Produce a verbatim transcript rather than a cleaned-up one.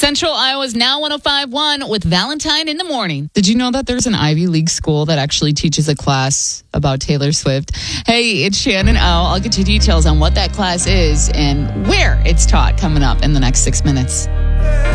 Central Iowa's Now one oh five point one with Valentine in the morning. Did you know that there's an Ivy League school that actually teaches a class about Taylor Swift? Hey, it's Shannon O. I'll get you details on what that class is and where it's taught coming up in the next six minutes.